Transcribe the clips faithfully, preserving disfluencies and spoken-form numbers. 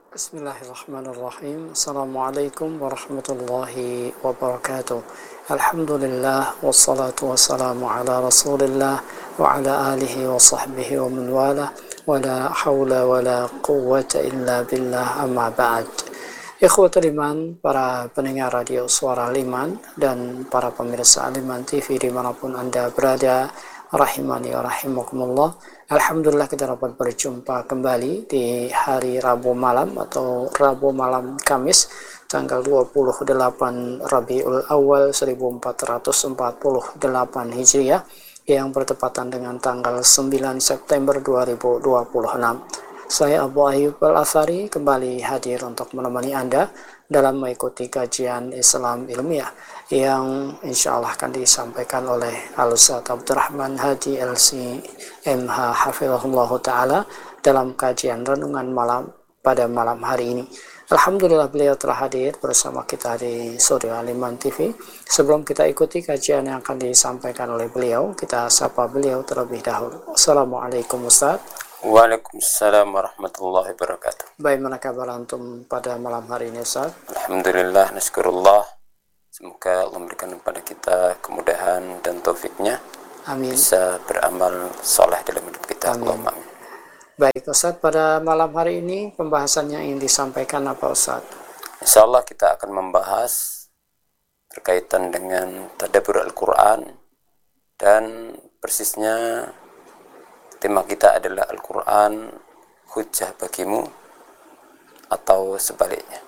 Bismillahirrahmanirrahim. Assalamualaikum warahmatullahi wabarakatuh. Alhamdulillah wassalatu wassalamu ala Rasulillah wa ala alihi wa sahbihi wa man wala wa la hawla wa la quwwata illa billah, amma ba'd. Ikhwatul iman, para pendengar radio Suara Liman dan para pemirsa Liman T V dimanapun Anda berada, rahimani wa rahimakumullah. Alhamdulillah kita dapat berjumpa kembali di hari Rabu malam atau Rabu malam Kamis tanggal dua puluh delapan Rabiul Awal seribu empat ratus empat puluh delapan Hijriah yang bertepatan dengan tanggal sembilan September dua ribu dua puluh enam. Saya Abu Ayyub Al-Athari kembali hadir untuk menemani Anda dalam mengikuti kajian Islam ilmiah yang insya Allah akan disampaikan oleh Al-Ustaz Abdurrahman Hadi L C M H Hafizahullah Ta'ala dalam kajian renungan malam pada malam hari ini. Alhamdulillah beliau telah hadir bersama kita di Studio Liman T V. Sebelum kita ikuti kajian yang akan disampaikan oleh beliau, kita sapa beliau terlebih dahulu. Assalamualaikum Ustaz. Waalaikumsalam warahmatullahi wabarakatuh. Bagaimana kabar antum pada malam hari ini Ustaz? Alhamdulillah, naskurullah. Semoga Allah memberikan kepada kita kemudahan dan taufiknya. Amin. Bisa beramal soleh dalam hidup kita. Amin. Allahumma amin. Baik Ustaz, pada malam hari ini pembahasannya yang disampaikan apa Ustaz? Insyaallah kita akan membahas berkaitan dengan tadabbur Al-Quran, dan persisnya tema kita adalah Al-Quran hujjah bagimu atau sebaliknya.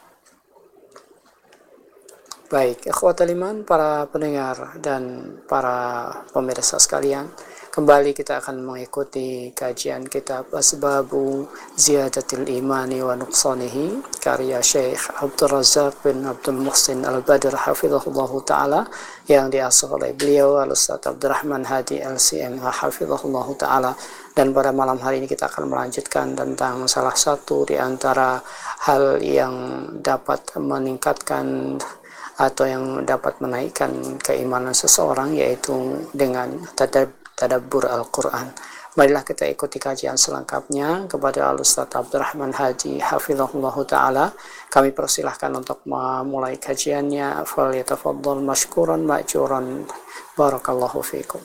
Baik, ikhwatul iman, para pendengar dan para pemirsa sekalian, kembali kita akan mengikuti kajian kitab Asbabu Ziyadatil Imani wa Nuqsanihi karya Syekh Abdul Razak bin Abdul Muhsin Al-Badr Hafizahullah Ta'ala yang diasuh oleh beliau Al-Ustaz Abdurrahman Hadi L C M H Hafizahullah Ta'ala. Dan pada malam hari ini kita akan melanjutkan tentang salah satu di antara hal yang dapat meningkatkan atau yang dapat menaikkan keimanan seseorang, yaitu dengan tadab, tadabbur Al-Quran. Marilah kita ikuti kajian selengkapnya kepada Al-Ustaz Abdurrahman Hadi Hafizahullah Ta'ala. Kami persilahkan untuk memulai kajiannya. Falyatafaddal mashkuran ma'juran. Barakallahu fikum.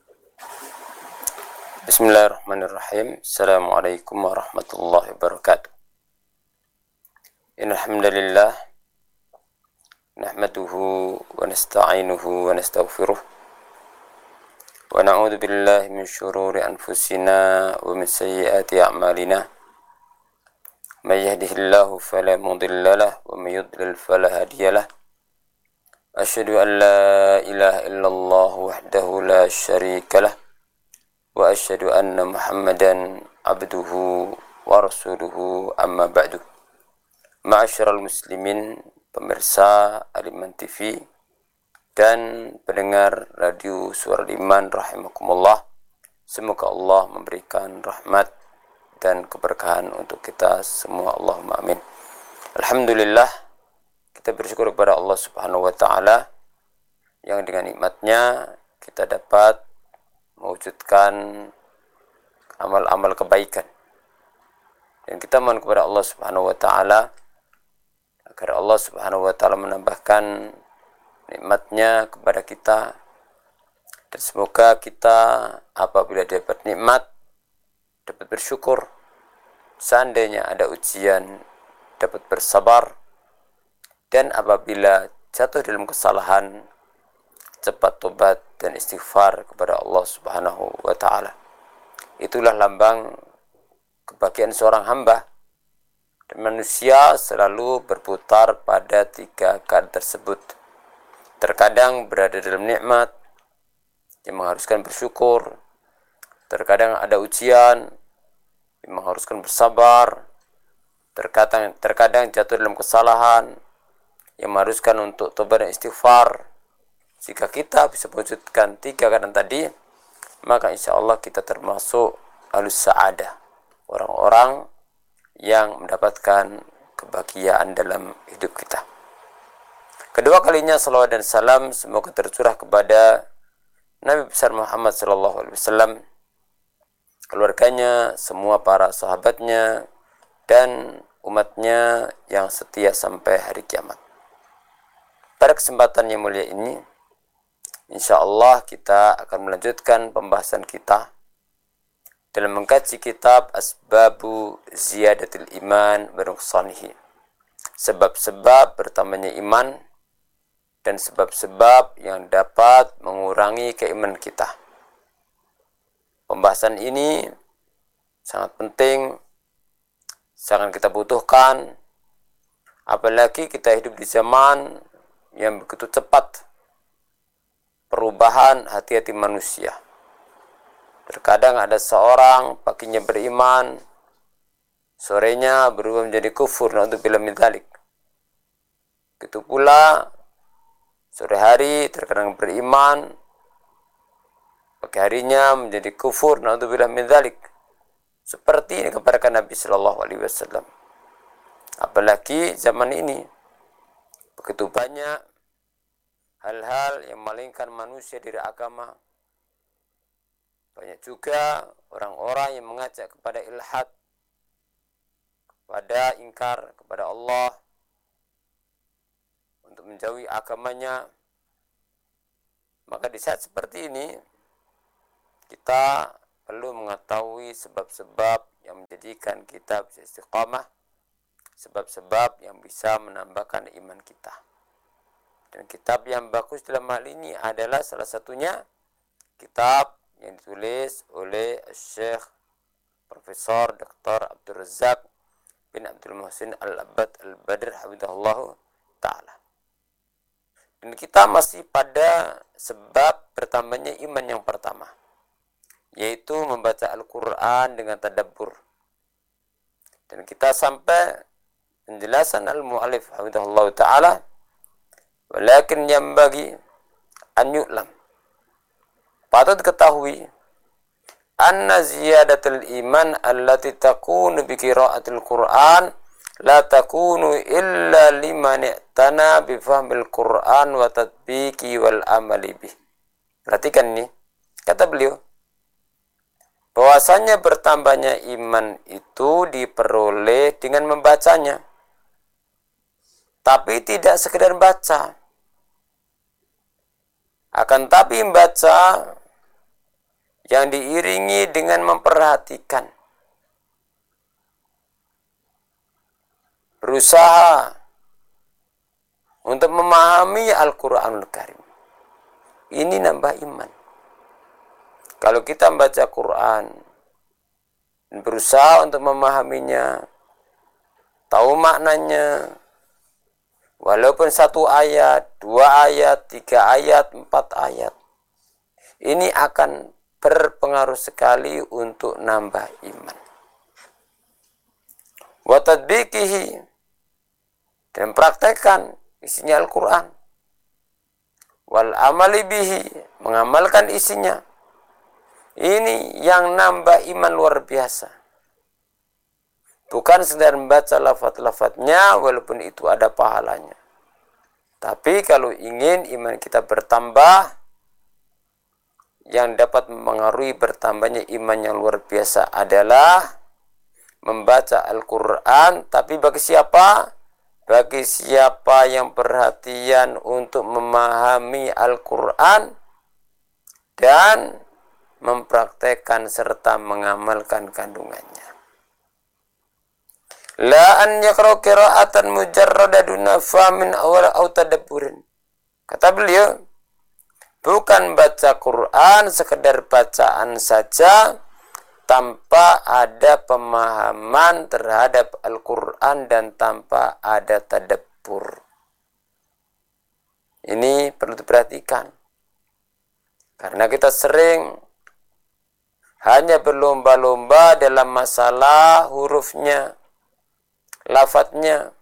Bismillahirrahmanirrahim. Assalamualaikum warahmatullahi wabarakatuh. Innal hamdalillah nahmaduhu wa nasta'inuhu wa nastaghfiruh wa na'udzu billahi min shururi anfusina wa min sayyiati a'malina. May yahdihillahu fala mudilla lahu wa may yudlil fala hadiya lahu. Asyhadu an la ilaha illallah wahdahu la syarika lahu wa asyhadu anna Muhammadan abduhu wa rasuluhu, amma ba'du. Ma'asyiral muslimin, pemirsa Liman T V dan pendengar radio Suara Liman rahimakumullah. Semoga Allah memberikan rahmat dan keberkahan untuk kita semua. Allahumma amin. Alhamdulillah, kita bersyukur kepada Allah Subhanahu wa taala yang dengan nikmatnya kita dapat mewujudkan amal-amal kebaikan. Dan kita mohon kepada Allah Subhanahu wa taala agar Allah Subhanahu wa taala menambahkan nikmatnya kepada kita, dan semoga kita apabila dapat nikmat dapat bersyukur, seandainya ada ujian dapat bersabar, dan apabila jatuh dalam kesalahan cepat tobat dan istighfar kepada Allah Subhanahu wa taala. Itulah lambang kebahagiaan seorang hamba. Dan manusia selalu berputar pada tiga keadaan tersebut. Terkadang berada dalam nikmat yang mengharuskan bersyukur, terkadang ada ujian yang mengharuskan bersabar, terkadang terkadang jatuh dalam kesalahan yang mengharuskan untuk tobat dan istighfar. Jika kita bisa mewujudkan tiga keadaan tadi, maka insya Allah kita termasuk ahlus sa'adah, orang-orang yang mendapatkan kebahagiaan dalam hidup kita. Kedua kalinya salawat dan salam semoga tercurah kepada Nabi besar Muhammad sallallahu alaihi wasallam, keluarganya, semua para sahabatnya, dan umatnya yang setia sampai hari kiamat. Pada kesempatan yang mulia ini, insya Allah kita akan melanjutkan pembahasan kita dalam mengkaji kitab Asbabu Ziyadatil Iman wa Nuqsanihi. Sebab-sebab bertambahnya iman dan sebab-sebab yang dapat mengurangi keimanan kita. Pembahasan ini sangat penting, sangat kita butuhkan, apalagi kita hidup di zaman yang begitu cepat perubahan hati-hati manusia. Terkadang ada seorang paginya beriman, sorenya berubah menjadi kufur, na'udzubillah min dzalik. Begitu pula sore hari terkadang beriman, pagi harinya menjadi kufur, na'udzubillah min dzalik. Seperti ini kepada Nabi sallallahu alaihi wasallam. Apalagi zaman ini begitu banyak hal-hal yang memalingkan manusia dari agama. Banyak juga orang-orang yang mengajak kepada ilhad, kepada ingkar kepada Allah, untuk menjauhi agamanya. Maka di saat seperti ini, kita perlu mengetahui sebab-sebab yang menjadikan kita bisa istiqamah, sebab-sebab yang bisa menambahkan iman kita. Dan kitab yang bagus dalam hal ini adalah salah satunya kitab yang ditulis oleh Syekh Profesor Doktor Abdul Razak bin Abdul Muhsin Al-Abbad Al-Badr hafizahullah ta'ala. Dan kita masih pada sebab bertambahnya iman yang pertama, yaitu membaca Al-Quran dengan tadabbur. Dan kita sampai penjelasan al-mu'alif hafizahullah ta'ala, walakin yang bagi an yu'lam, patut diketahui, anna ziyadatul iman allati takunu bi qiraatil Qur'an la takunu illa liman i'tana bi fahmil Qur'an wa tatbiqi wal amali bih. Perhatikan ini, kata beliau, bahwasanya bertambahnya iman itu diperoleh dengan membacanya, tapi tidak sekedar baca. Akan tapi membaca yang diiringi dengan memperhatikan, berusaha untuk memahami Al-Quranul Karim. Ini nambah iman. Kalau kita membaca Quran, berusaha untuk memahaminya, tahu maknanya, walaupun satu ayat, dua ayat, tiga ayat, empat ayat, ini akan berpengaruh sekali untuk nambah iman. Wa tadbiqihi, dan praktekkan isinya Al-Quran. Wal amali bihi, mengamalkan isinya. Ini yang nambah iman luar biasa. Bukan sekedar membaca lafaz-lafaznya walaupun itu ada pahalanya. Tapi kalau ingin iman kita bertambah, yang dapat mempengaruhi bertambahnya iman yang luar biasa adalah membaca Al-Quran. Tapi bagi siapa? Bagi siapa yang perhatian untuk memahami Al-Quran dan mempraktekkan serta mengamalkan kandungannya. La an yaqra qira'atan mujarrada duna fahmin aw tadabburin. Kata beliau, bukan baca Quran sekedar bacaan saja tanpa ada pemahaman terhadap Al-Quran dan tanpa ada tadabbur. Ini perlu diperhatikan. Karena kita sering hanya berlomba-lomba dalam masalah hurufnya, lafadznya,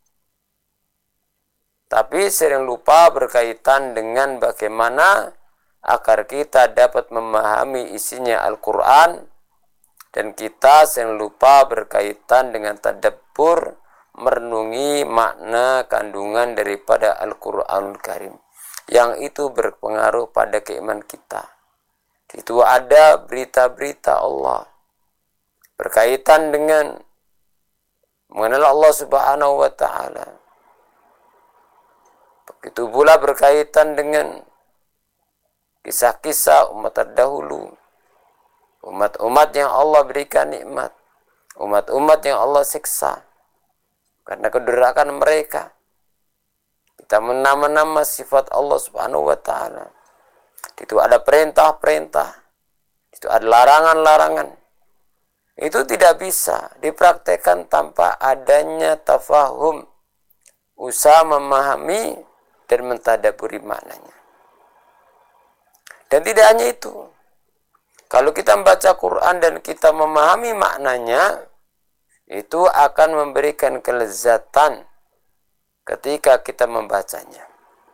tapi sering lupa berkaitan dengan bagaimana agar kita dapat memahami isinya Al-Quran, dan kita sering lupa berkaitan dengan tadabbur, merenungi makna kandungan daripada Al-Quranul Karim, yang itu berpengaruh pada keimanan kita. Itu ada berita-berita Allah berkaitan dengan mengenal Allah Subhanahu wa taala. Begitu pula berkaitan dengan kisah-kisah umat terdahulu, umat-umat yang Allah berikan nikmat, umat-umat yang Allah siksa karena kedurhakaan mereka. Kita menama-nama sifat Allah Subhanahu wa taala. Itu ada perintah-perintah, itu ada larangan-larangan. Itu tidak bisa dipraktekkan tanpa adanya tafahum, usaha memahami dan mentadaburi maknanya. Dan tidak hanya itu. Kalau kita membaca Quran dan kita memahami maknanya, itu akan memberikan kelezatan ketika kita membacanya.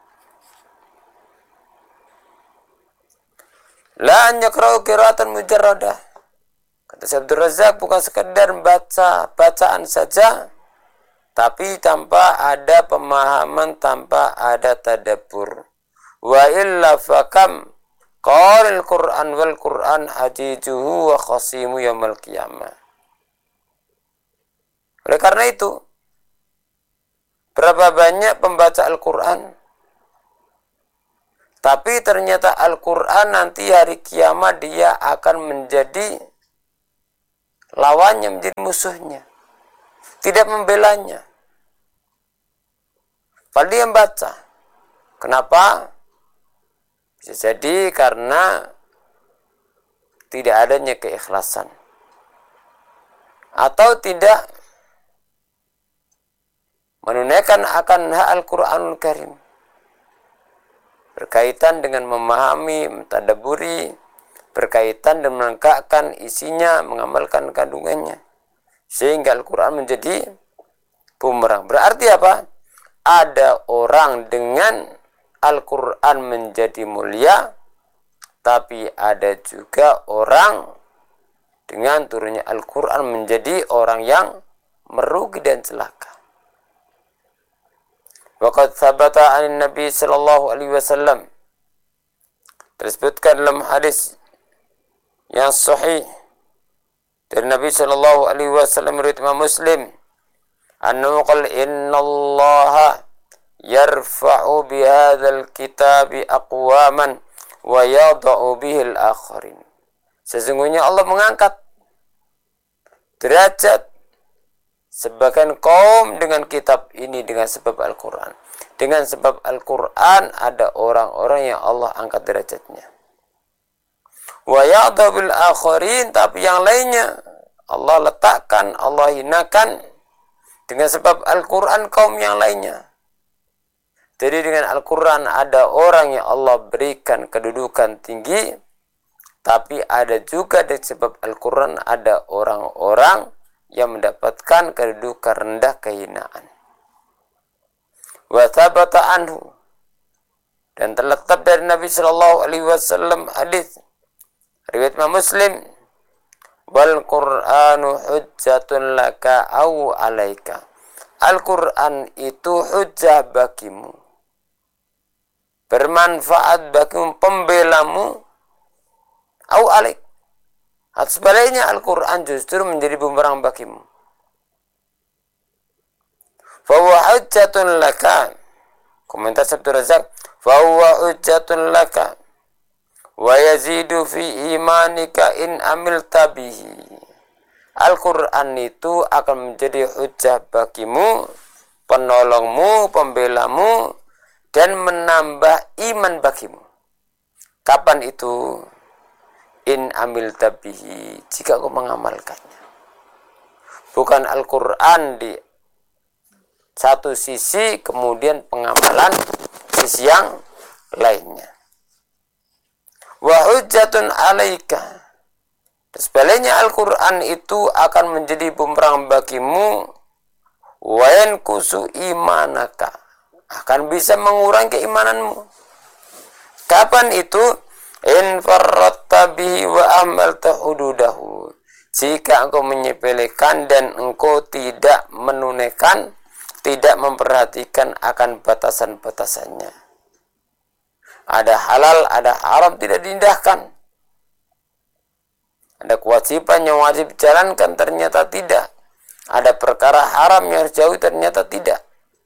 La an yakra'u qira'atan mujarradah. Kata Syekh Abdul Razak, bukan sekedar baca bacaan saja, tapi tanpa ada pemahaman, tanpa ada tadabbur. Wa illa fakam qalil Qur'an wal Qur'an hajijuhu wa khasimu yaumil qiyamah. Oleh karena itu, berapa banyak pembaca Al-Quran, tapi ternyata Al-Quran nanti hari kiamat dia akan menjadi lawannya, menjadi musuhnya, tidak membelanya. Padahal dia membaca. Kenapa? Bisa jadi karena tidak adanya keikhlasan, atau tidak menunaikan akan hak Al-Quranul Karim berkaitan dengan memahami, mentadaburi, berkaitan dan melengkapkan isinya, mengamalkan kandungannya, sehingga Al-Quran menjadi bumerang. Berarti apa? Ada orang dengan Al-Quran menjadi mulia, tapi ada juga orang dengan turunnya Al-Quran menjadi orang yang merugi dan celaka. Waqad thabata 'an Nabi sallallahu alaihi wasallam, tersebutkan dalam hadis yang sahih dari Nabi sallallahu alaihi wasallam riwayat Imam Muslim, annahu qala innallaha yarfa'u bihadzal kitabi aqwaman wa yada'u bihil akharin. Sesungguhnya Allah mengangkat derajat sebagian kaum dengan kitab ini dengan sebab Al-Quran. Dengan sebab Al-Quran ada orang-orang yang Allah angkat derajatnya. Wa ya'dha bil akharin, tapi yang lainnya Allah letakkan, Allah hinakan dengan sebab Al-Quran kaum yang lainnya. Jadi dengan Al-Quran ada orang yang Allah berikan kedudukan tinggi, tapi ada juga dengan sebab Al-Quran ada orang-orang yang mendapatkan kedudukan rendah, kehinaan. Wa thabata anhu, dan terletak dari Nabi sallallahu alaihi wasallam hadis riwayat Imam Muslim, wal Qur'anu hujjatun laka au alaika. Al-Qur'an itu hujjah bagimu, bermanfaat bagimu, pembelamu, au alaik. Atau sebaliknya Al-Quran justru menjadi bumerang bagimu. Fahuwa hujjatun laka. Komentar Abdul Razak, fahuwa hujjatun laka wa yazidu fi imanika in amilta bihi. Al-Quran itu akan menjadi hujjah bagimu, penolongmu, pembelamu, dan menambah iman bagimu. Kapan itu? In amil tabihi, jika kau mengamalkannya. Bukan Al-Quran di satu sisi, kemudian pengamalan sisi yang lainnya. Wa hujjatun alaika. Sebaliknya Al-Quran itu akan menjadi bumerang bagimu. Wa yankusu imanaka, akan bisa mengurangi keimananmu. Kapan itu? In farratta bihi wa amalta hududahu, jika engkau menyepelekan dan engkau tidak menunaikan, tidak memperhatikan akan batasan-batasannya. Ada halal, ada haram, tidak diindahkan. Ada kewajiban yang wajib dijalankan, ternyata tidak. Ada perkara haram yang harus jauhi, ternyata tidak.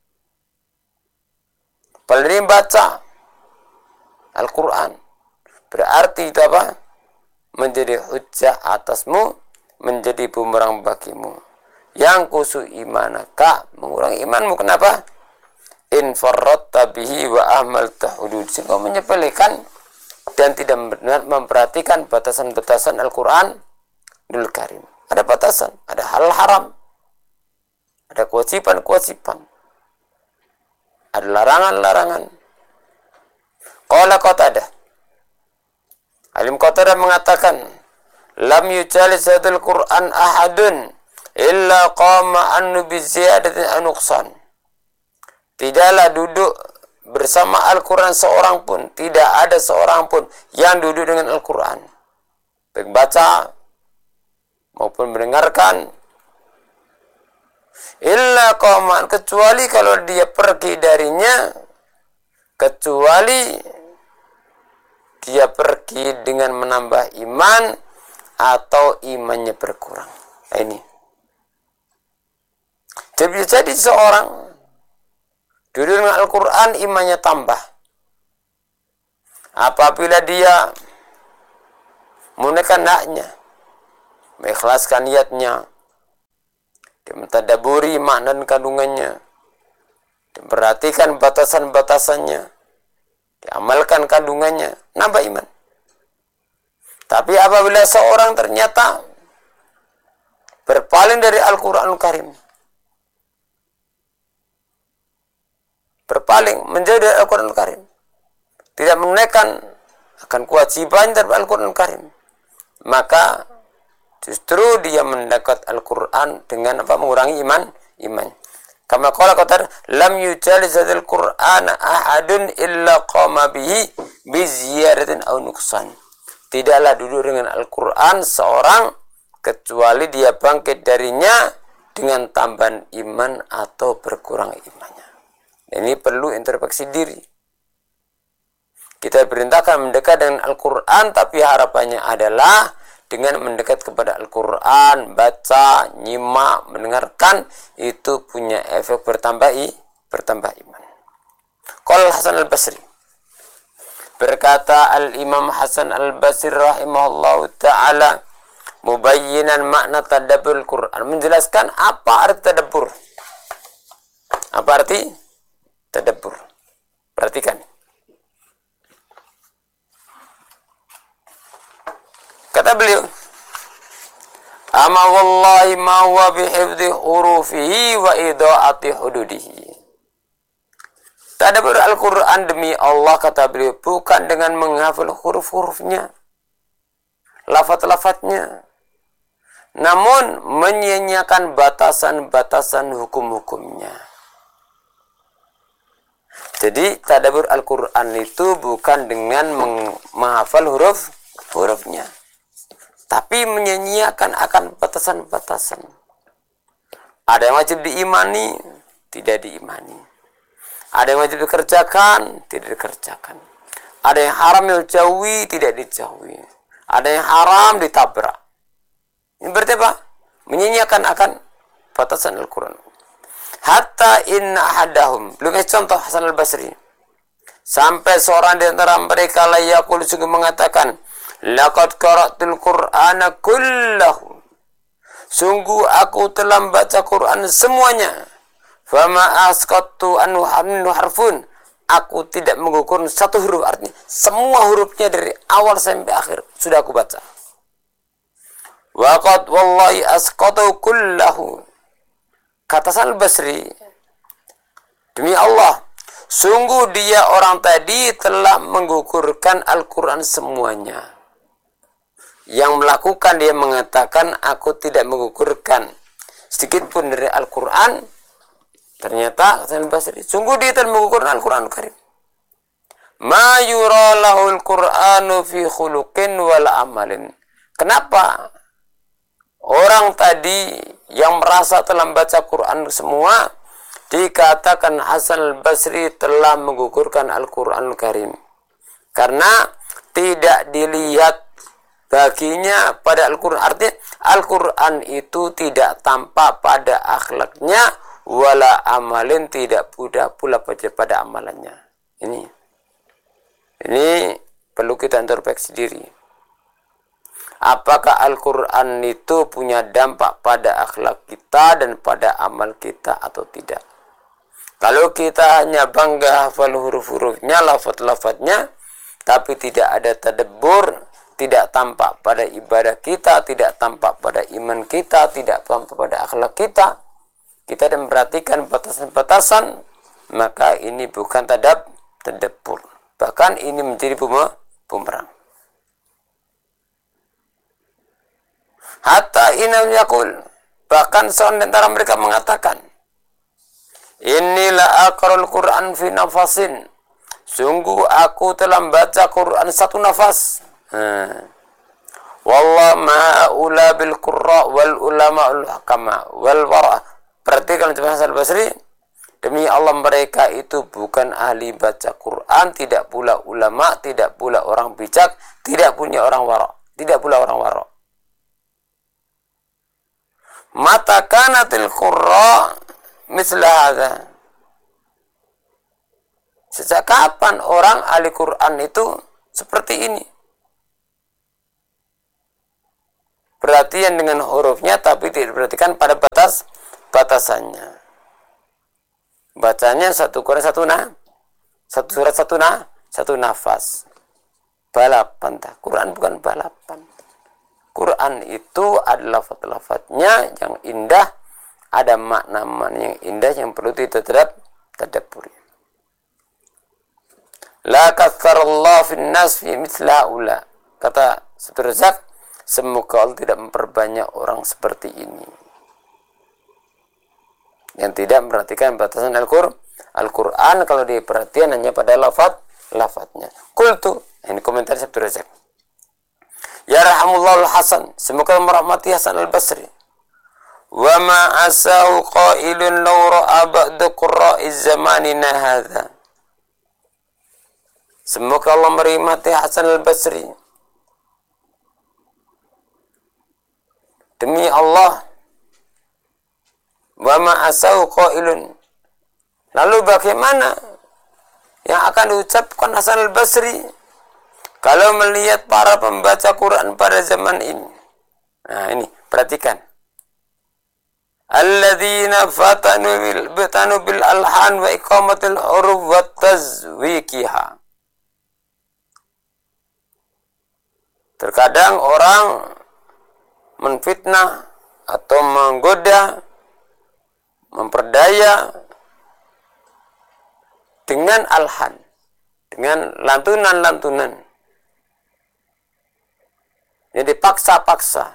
Apalagi baca Al-Quran, berarti itu apa? Menjadi hujjah atasmu, menjadi bumerang bagimu. Yang kusu imanaka, mengurangi imanmu. Kenapa? In farratta bihi wa ahmalta hudud. Sehingga menyepelekan dan tidak benar memperhatikan batasan-batasan Al-Quranul Karim. Ada batasan, ada hal haram, ada kewajiban-kewajiban, ada larangan-larangan. Qala Qatadah, Alim Qatadah mengatakan, lam yujalis hadal Qur'an ahadun illa qama annu bi ziyadatin aw nuqsan. Tidaklah duduk bersama Al-Quran seorang pun, tidak ada seorang pun yang duduk dengan Al-Quran, baik baca maupun mendengarkan, illa qama, kecuali kalau dia pergi darinya, kecuali dia pergi dengan menambah iman atau imannya berkurang. Nah, ini. Jadi, jadi seorang duduk dengan Al-Quran, imannya tambah. Apabila dia menunaikan haknya, mengikhlaskan niatnya, dia mentadaburi makna dan kandungannya, diperhatikan batasan-batasannya, diamalkan kandungannya, nambah iman. Tapi apabila seorang ternyata berpaling dari Al-Quranul Karim, berpaling menjauh dari Al-Quranul Karim, tidak menunaikan akan kewajiban dari Al-Quranul Karim, maka justru dia mendekat Al-Quran dengan apa? Mengurangi iman, iman. Kama qala qatar, lam yujalis hadzal Qur'ana ahadun illa qama bihi bi ziyadatin aw nuqsan. Tidaklah duduk dengan Al-Quran seorang kecuali dia bangkit darinya dengan tambahan iman atau berkurang imannya. Ini perlu introspeksi diri. Kita perintahkan mendekat dengan Al-Quran, tapi harapannya adalah dengan mendekat kepada Al-Quran, baca, nyimak, mendengarkan, itu punya efek bertambah, bertambah iman. Qala Hasan Al-Basri, berkata Al-Imam Hasan Al-Basri rahimahullahu ta'ala, mubayyinan makna tadabbur Al-Quran, menjelaskan apa arti tadabbur. Apa arti tadabbur? Perhatikan. Kata beliau, ama wallahi ma huwa bihifdhi hurufihi wa idha'ati hududihi. Tadabbur Al-Quran demi Allah, kata beliau, bukan dengan menghafal huruf-hurufnya, lafaz-lafaznya, namun menyia-nyiakan batasan-batasan hukum-hukumnya. Jadi tadabbur Al-Quran itu bukan dengan menghafal huruf-hurufnya, tapi menyia-nyiakan akan batasan-batasan. Ada yang wajib diimani, tidak diimani. Ada yang wajib dikerjakan, tidak dikerjakan. Ada yang haram dijauhi, tidak dijauhi. Ada yang haram ditabrak. Ini berarti apa? Menyia-nyiakan akan batasan Al-Quran. Hatta inna ahadahum, belum contoh Hasan Al-Basri, sampai seorang di antara mereka layakul sungguh mengatakan, laqad qara'tul Qur'ana kullahu, sungguh aku telah membaca Quran semuanya. Fama asqattu anhu harfun, aku tidak mengukur satu huruf, artinya semua hurufnya dari awal sampai akhir sudah aku baca. Waqad wallahi asqatu kullahu, kata Hasan Al-Basri, demi Allah, sungguh dia orang tadi telah menggugurkan Al-Quran semuanya. Yang melakukan dia mengatakan, aku tidak menggugurkan sedikit pun dari Al-Quran. Ternyata Hasan Al-Basri, sungguh dia telah menggugurkan Al-Quran Karim. Ma yura lahul Qur'anu fi khuluqin wal amalin. Kenapa orang tadi yang merasa telah membaca Quran semua dikatakan Hasan Al-Basri telah menggugurkan Al-Quran Karim? Karena tidak dilihat baginya pada Al-Quran. Artinya Al-Quran itu tidak tampak pada akhlaknya, wala amalin, tidak pula pula pada amalannya. Ini, ini perlu kita introspeksi diri. Apakah Al-Quran itu punya dampak pada akhlak kita dan pada amal kita atau tidak? Kalau kita hanya bangga hafal huruf-hurufnya, lafaz-lafaznya, tapi tidak ada tadabbur, tidak tampak pada ibadah kita, tidak tampak pada iman kita, tidak tampak pada akhlak kita, kita dan memperhatikan batasan-batasan, maka ini bukan tadab, tadabbur. Bahkan ini menjadi bumerang. Hatta inam yakul, bahkan seorang antara mereka mengatakan, inilah aqra'ul Quran fi nafasin, sungguh aku telah membaca Quran satu nafas. Hmm. Wallah ma'ula bil qurra wal ulama'ul hakama wal wara. Perhatikan Hasan al-Basri, demi Allah mereka itu bukan ahli baca Quran, tidak pula ulama, tidak pula orang bijak, tidak punya orang wara, tidak pula orang wara. Mata kanatil qurra misla hadza. Sejak kapan orang ahli Quran itu seperti ini? Perhatian dengan hurufnya tapi tidak diperhatikan pada batas batasannya. Bacanya satu Quran satu nah, satu surat satu nah, satu nafas. Balapan tak? Quran bukan balapan. Quran itu adalah lafaz-lafaznya yang indah, ada makna-makna yang indah yang perlu ditadab tadabburi. La katsarallahu fin nas fi mithla ula. Kata Abdurrazzaq, semoga Allah tidak memperbanyak orang seperti ini, yang tidak memperhatikan batasan Al-Qur'an. Al-Quran kalau diperhatikan hanya pada lafaz lafaznya. Qultu, ini komentar Abdurrazzaq. Ya rahamullahu Hasan, semoga merahmati Hasan al-Basri. Wa ma asau qailun law ra'a ba'da qurra'iz zamanina hadza. Semoga Allah merahmati Hasan al-Basri. Demi Allah, wa ma asau qailun. Lalu bagaimana yang akan diucapkan Hasan al-Basri kalau melihat para pembaca Quran pada zaman ini? Nah, ini perhatikan. Alladzina fatanu bil batanu bil alhan wa iqamatil huruf wa tazwiqiha. Terkadang orang menfitnah atau menggoda, memperdaya dengan alhan, dengan lantunan-lantunan. Jadi paksa-paksa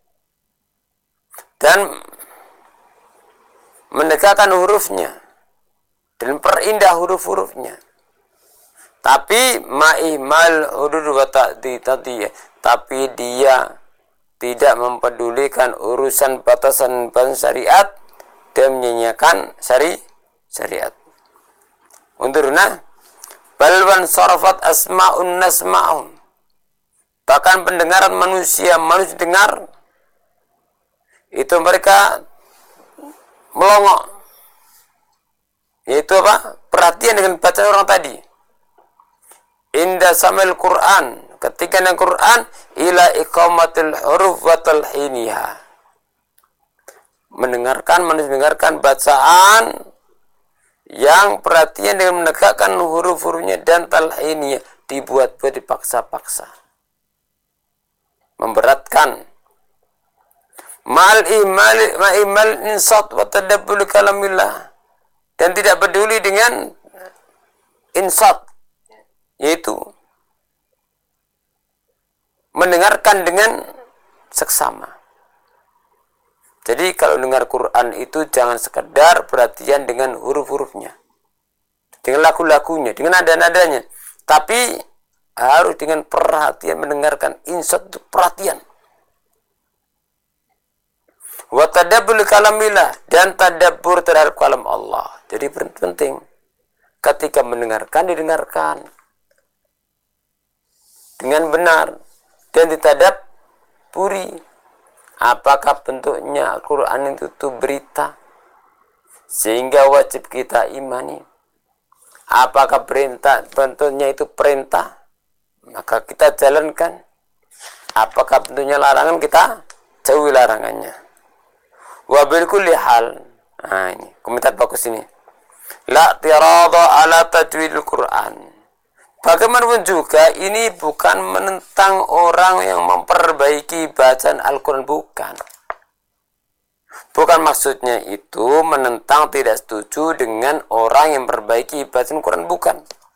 dan mendekatkan hurufnya dan perindah huruf-hurufnya. Tapi ma'ihmal hudud wa ta'diyah, tapi dia tidak mempedulikan urusan batasan syariat dan menyanyiakan syari syariat. Unturna balwan sarafat asma'un nasma'un. Bahkan pendengaran manusia, manusia dengar, itu mereka melongok. Yaitu apa? Perhatian dengan bacaan orang tadi. Inda samil Quran, ketika dengan Quran, ila iqamatil huruf wa talhiniha. Mendengarkan, manusia mendengarkan bacaan yang perhatian dengan menegakkan huruf-hurufnya dan talhiniha, dibuat-buat, dipaksa-paksa, memberatkan. Mal imal ma imal insat wa tadabbur kalamillah, dan tidak peduli dengan insat, yaitu mendengarkan dengan seksama. Jadi kalau dengar Quran itu jangan sekedar perhatian dengan huruf-hurufnya, dengan lagu-lagunya, dengan nada-nadanya, tapi harus dengan perhatian mendengarkan. Insat itu perhatian. Wa tadabbur kalamillah, dan tadabbur terhadap kalam Allah. Jadi penting ketika mendengarkan, didengarkan dengan benar dan ditadab dikaburi. Apakah bentuknya Al-Quran itu tuh berita sehingga wajib kita imani? Apakah perintah bentuknya itu perintah, maka kita jalankan? Apakah bentuknya larangan, kita jauhi larangannya. Wa bil kulli hal, nah ini komentar bagus ini, la tirada ala tajwidil Quran. Bagaimanapun juga ini bukan menentang orang yang memperbaiki bacaan Al-Quran, bukan. Bukan maksudnya itu menentang, tidak setuju dengan orang yang memperbaiki bacaan Al-Quran, bukan.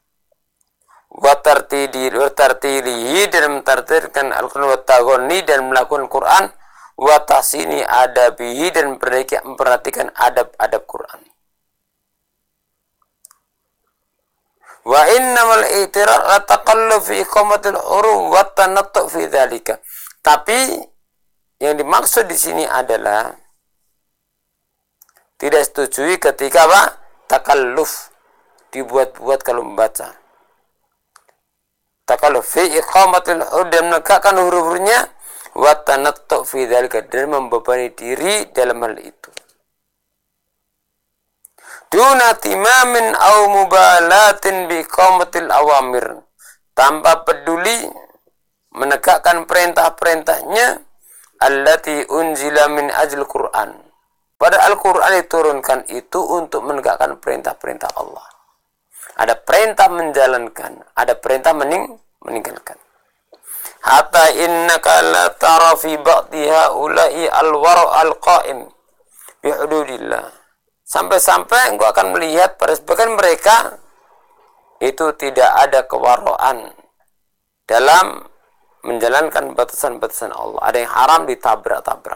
Watartilihi dan mentartilkan Al-Quran, watagoni dan melakukan Quran, watasini adabihi dan memperhatikan adab-adab Quran. Wa innamal i'tirar la taqallub fi iqamatil huruf wa tanattu fi dzalika. Tapi yang dimaksud di sini adalah tidak setujui ketika apa? Takalluf, dibuat-buat kalau membaca. Takalluf fi iqamatil huruf, dan menegakkan huruf-hurufnya, wa tanattu fi dzalika, dan membebani diri dalam hal itu. Duna timamin au mubalatin biqamatil awamir, tanpa peduli menegakkan perintah-perintahnya, allati unzila min ajl Quran, pada Al-Quran diturunkan itu untuk menegakkan perintah-perintah Allah. Ada perintah menjalankan, ada perintah mening meninggalkan. Hatta innaka la tara fi ba'dha ulai al-wara al-qa'im bi hududillah. Sampai-sampai engkau akan melihat pada sebagian mereka itu tidak ada kewaraan dalam menjalankan batasan-batasan Allah. Ada yang haram ditabrak-tabrak.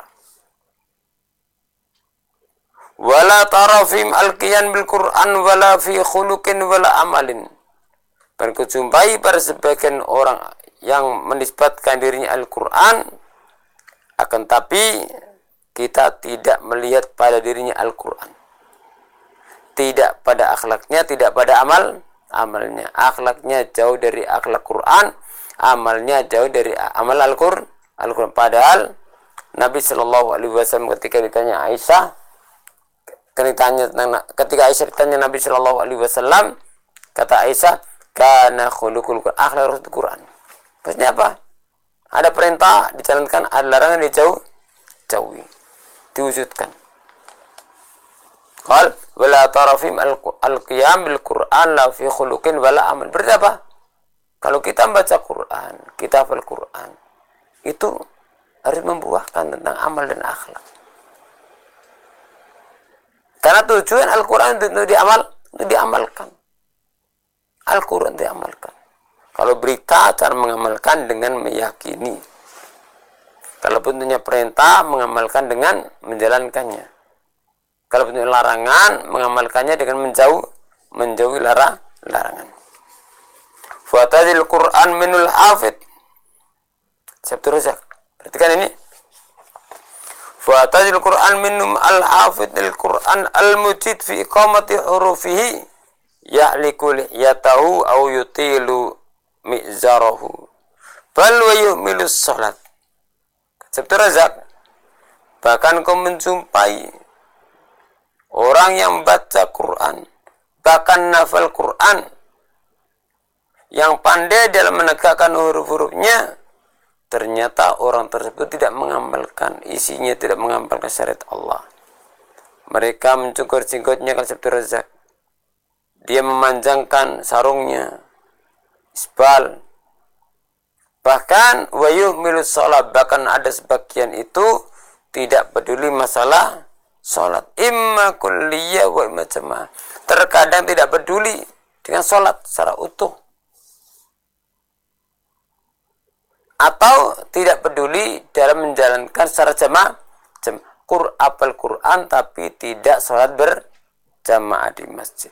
Wala tarafim al-qiyan bil Qur'an wala fi khuluqin wala amalin. Dan kujumpai pada sebagian orang yang menisbatkan dirinya Al-Quran, akan tapi kita tidak melihat pada dirinya Al-Quran. Tidak pada akhlaknya, tidak pada amal amalnya. Akhlaknya jauh dari akhlak Quran, amalnya jauh dari amal Al-Quran. Al-Quran. Padahal Nabi Shallallahu Alaihi Wasallam ketika ditanya Aisyah, ketika Aisyah ditanya Nabi Shallallahu Alaihi Wasallam, kata Aisyah, kana khuluqul Quran, akhlak Quran. Maksudnya apa? Ada perintah dijalankan, ada larangan dijauh, jauhi, diwujudkan. Qal wala tarafim al-qiyam bil Quran la fi khuluqin wala amal. Berarti apa? Kalau kita membaca Quran, kita hafal Quran, itu harus membuahkan tentang amal dan akhlak. Karena tujuan Al-Quran itu diamal, itu diamalkan. Al-Quran diamalkan. Kalau berita, cara mengamalkan dengan meyakini. Kalau bentuknya perintah, mengamalkan dengan menjalankannya. Kalau bentuknya larangan, mengamalkannya dengan menjauh, menjauhi lara, larangan. Fatadil Quran minul hafid. Seterusnya. Perhatikan ini. Fatadil Quran minum al-hafid al-Quran al-mujid fi iqamati hurufihi ya'liku liyatahu au yutilu mi'zarahu bal wa yu'milus salat. Seterusnya. Bahkan kau menjumpai orang yang baca Quran, bahkan nafal Quran, yang pandai dalam menegakkan huruf-hurufnya, ternyata orang tersebut tidak mengamalkan isinya, tidak mengamalkan syariat Allah. Mereka mencukur jenggotnya kalau seperti Razak. Dia memanjangkan sarungnya, isbal. Bahkan wayuh milus sholat, bahkan ada sebagian itu tidak peduli masalah sholat, imma kulliyah wa imma jamaah. Terkadang tidak peduli dengan sholat secara utuh, atau tidak peduli dalam menjalankan secara jamaah, Qur apal Quran tapi tidak sholat berjamaah di masjid.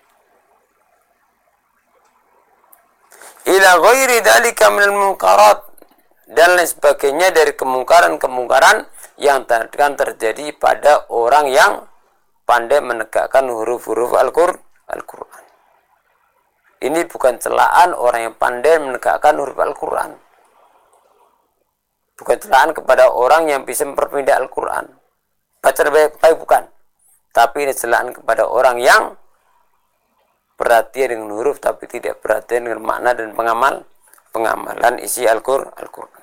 Ila ghairi dzalika minal munkarat, dan lain sebagainya dari kemungkaran-kemungkaran yang akan terjadi pada orang yang pandai menegakkan huruf-huruf Al-Quran. Ini bukan celaan orang yang pandai menegakkan huruf Al-Quran. Bukan celaan kepada orang yang bisa memperpindah Al-Quran. Baca baik-baik bukan. Tapi ini celaan kepada orang yang perhatian dengan huruf tapi tidak perhatian dengan makna dan pengamal pengamalan isi Al-Qur'an. Al-Qur'an.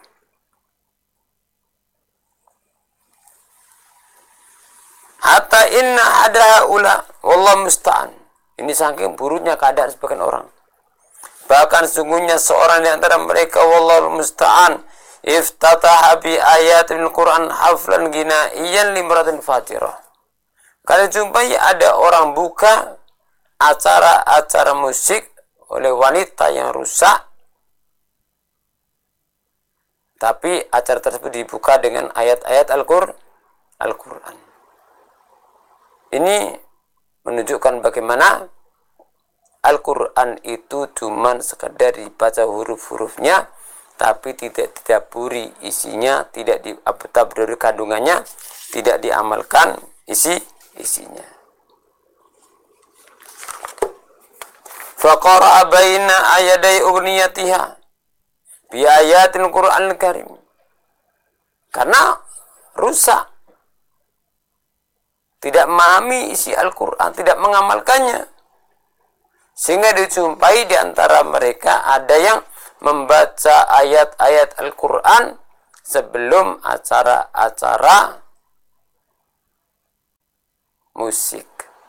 Hatta inna ada ula wallah musta'an. Ini saking buruknya keadaan sebagian orang. Bahkan sungguhnya seorang di antara mereka wallahu musta'an iftataha bi ayatil Qur'an haflan ginaiyan limratin fatirah. Kalian jumpai ada orang buka acara-acara musik oleh wanita yang rusak, tapi acara tersebut dibuka dengan ayat-ayat Al-Qur'an. Al-Qur'an. Ini menunjukkan bagaimana Al-Quran itu cuma sekedar dibaca huruf-hurufnya, tapi tidak didaburi isinya, tidak ditaburi kandungannya, tidak diamalkan isi isinya. Faqara'a baina ayaday ugniyatiha bi ayatil Qur'anil Karim. Karena rusak, tidak memahami isi Al-Quran, tidak mengamalkannya. Sehingga dijumpai di antara mereka ada yang membaca ayat-ayat Al-Quran sebelum acara-acara musik.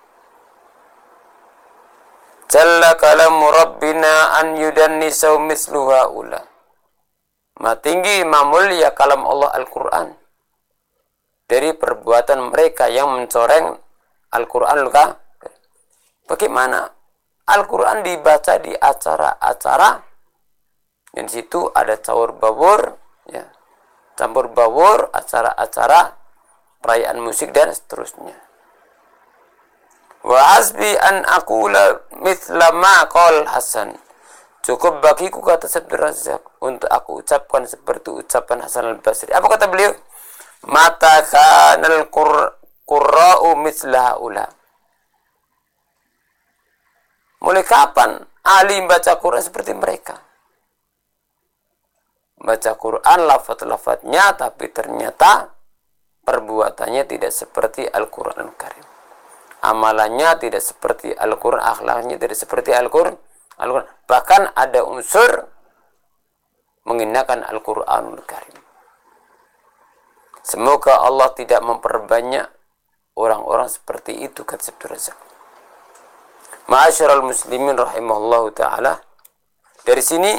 Jalla kalamu Rabbina an yudannisau mislu haula. Ma tinggi, ma mulia kalam Allah Al-Quran dari perbuatan mereka yang mencoreng Al-Quran. Bagaimana Al-Quran dibaca di acara-acara, dan situ ada campur baur, ya, campur baur acara-acara perayaan musik dan seterusnya. Wa hasbi an aqula mithla ma qala Hasan. Cukup bagiku, kata Abdul Razak, untuk aku ucapkan seperti ucapan Hasan al-Basri. Apa kata beliau? Mata kanal qurra'u misla ula. Mulai kapan ahli baca Quran seperti mereka? Baca Quran lafaz-lafaznya, tapi ternyata perbuatannya tidak seperti Al-Quran Al-Karim. Amalannya tidak seperti Al-Quran, akhlaknya tidak seperti Al-Quran. Al-Quran. Bahkan ada unsur menghinakan Al-Quran Al-Karim. Semoga Allah tidak memperbanyak orang-orang seperti itu, kata Abdul Razak. Ma'asyiral muslimin rahimahullahu ta'ala. Dari sini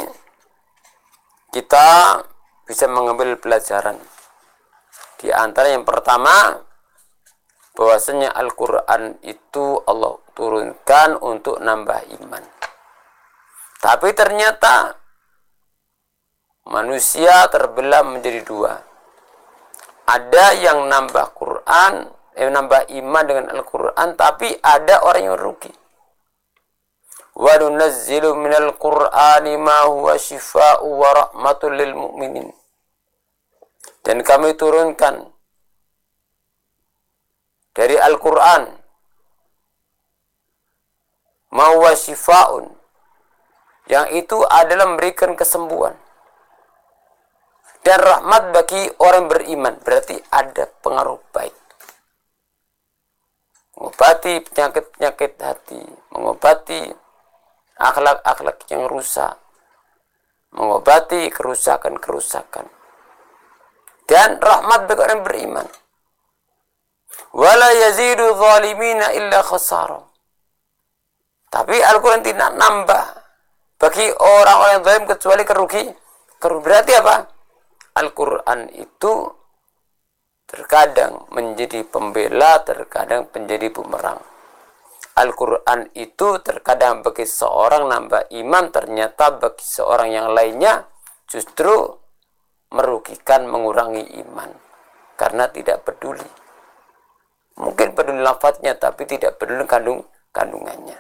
kita bisa mengambil pelajaran. Di antara yang pertama, bahwasanya Al-Quran itu Allah turunkan untuk nambah iman. Tapi ternyata manusia terbelah menjadi dua. Ada yang nambah Quran, eh, nambah iman dengan Al-Quran, tapi ada orang yang rugi. Wa nunazzilu minal Qur'ani ma huwa shifaa'u wa rahmatul lil mu'minin. Dan kami turunkan dari Al-Quran ma huwa shifaa'un, yang itu adalah memberikan kesembuhan dan rahmat bagi orang beriman. Berarti ada pengaruh baik. Mengobati penyakit-penyakit hati, mengobati akhlak-akhlak yang rusak, mengobati kerusakan-kerusakan, dan rahmat bagi orang beriman. Wala yazidu zalimina illa khasara. Tapi Al-Quran tidak nambah bagi orang-orang yang zalim kecuali kerugi. Berarti apa? Al-Quran itu terkadang menjadi pembela, terkadang menjadi bumerang. Al-Quran itu terkadang bagi seorang nambah iman, ternyata bagi seorang yang lainnya justru merugikan, mengurangi iman. Karena tidak peduli. Mungkin peduli lafadznya, tapi tidak peduli kandung kandungannya.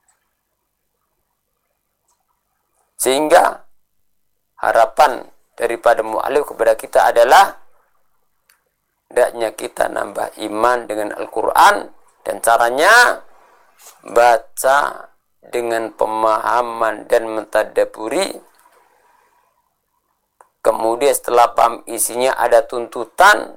Sehingga harapan daripada mu'alif kepada kita adalah hendaknya kita nambah iman dengan Al-Quran, dan caranya baca dengan pemahaman dan mentadaburi kemudian setelah paham isinya ada tuntutan,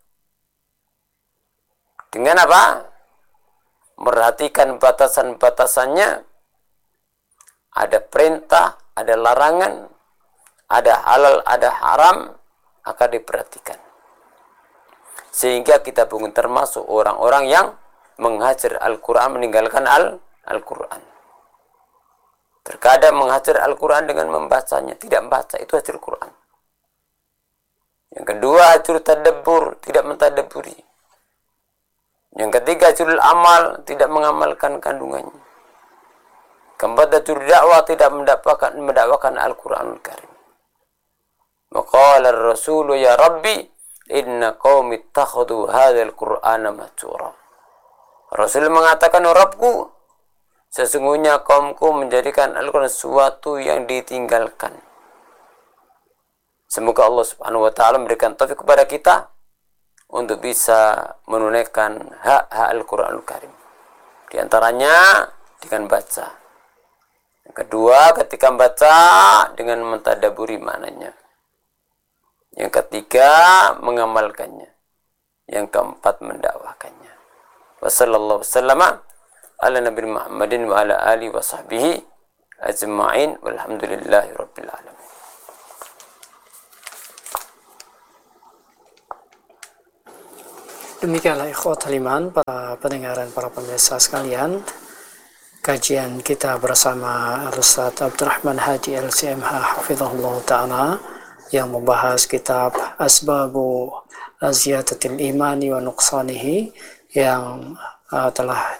dengan apa? Merhatikan batasan-batasannya, ada perintah, ada larangan, ada halal, ada haram, akan diperhatikan. Sehingga kita bukan termasuk orang-orang yang menghajar Al-Quran, meninggalkan Al- Al-Quran. Terkadang menghajar Al-Quran dengan membacanya, tidak membaca, itu hajar Quran. Yang kedua, hajar tadabbur, tidak mentadabburi. Yang ketiga, hajar amal, tidak mengamalkan kandungannya. Keempat, hajar dakwah, tidak mendakwakan, mendakwakan Al-Quranul Karim. Maqala ar-rasulu ya Rabbi, inna qaumi ittakhadhu hadzal Qur'ana mahjura. Rasul mengatakan, Rabbku, sesungguhnya kaumku menjadikan Al-Quran sesuatu yang ditinggalkan. Semoga Allah Subhanahu wa taala memberikan taufik kepada kita untuk bisa menunaikan hak-hak Al-Qur'anul Karim. Di antaranya dengan baca. Yang kedua, ketika membaca dengan mentadaburi maknanya. Yang ketiga, mengamalkannya. Yang keempat, mendakwakannya. Wassallallahu wasallama ala nabi Muhammadin wa ala alihi wa sahbihi ajma'in walhamdulillahi rabbil alamin. Demikianlah ikhwatul iman, para pendengar dan para pemirsa sekalian, kajian kita bersama Al-Ustaz Abdurrahman Haji L C M H hafizahullah ta'ala yang membahas kitab Asbabu Ziyadatil Imani wa Nuqsanihi yang uh, telah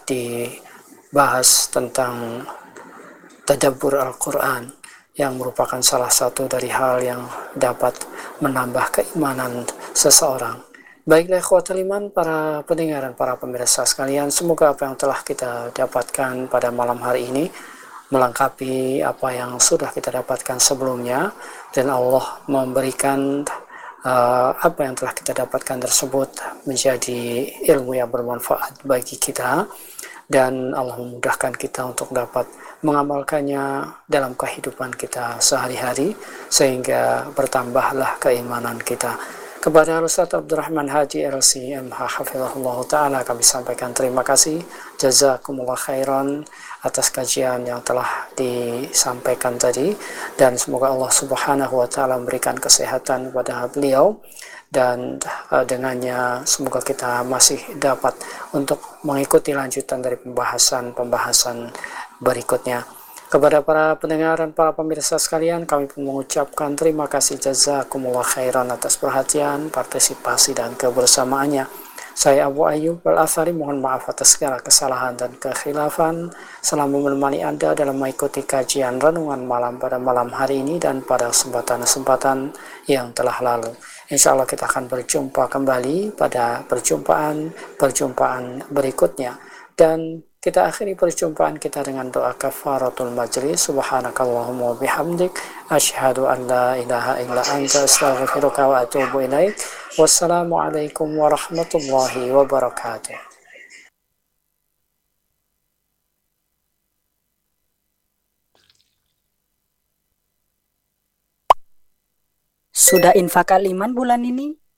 dibahas tentang tadabbur Al-Quran, yang merupakan salah satu dari hal yang dapat menambah keimanan seseorang. Baiklah ikhwatul iman, para pendengar dan para pemirsa sekalian, semoga apa yang telah kita dapatkan pada malam hari ini melengkapi apa yang sudah kita dapatkan sebelumnya, dan Allah memberikan uh, apa yang telah kita dapatkan tersebut menjadi ilmu yang bermanfaat bagi kita, dan Allah memudahkan kita untuk dapat mengamalkannya dalam kehidupan kita sehari-hari, sehingga bertambahlah keimanan kita. Kepada Ustaz Abdurrahman Haji L C M H hafizahullah ta'ala kami sampaikan terima kasih, jazakumullah khairan atas kajian yang telah disampaikan tadi, dan semoga Allah subhanahu wa ta'ala memberikan kesehatan kepada beliau, dan uh, dengannya semoga kita masih dapat untuk mengikuti lanjutan dari pembahasan-pembahasan berikutnya. Kepada para pendengar dan para pemirsa sekalian, kami pun mengucapkan terima kasih, jazakumullah khairan atas perhatian, partisipasi, dan kebersamaannya. Saya Abu Ayyub Al-Athari, mohon maaf atas segala kesalahan dan kekhilafan selama menemani Anda dalam mengikuti kajian renungan malam pada malam hari ini dan pada kesempatan-kesempatan yang telah lalu. Insya Allah kita akan berjumpa kembali pada perjumpaan-perjumpaan berikutnya. Dan kita akhiri perjumpaan kita dengan doa kafaratul majlis. Subhanakallahumma bihamdik, asyhadu an la ilaha illa anta, astaghfiruka wa atubu ilaik. Wassalamualaikum warahmatullahi wabarakatuh. Sudah infak aliman bulan ini?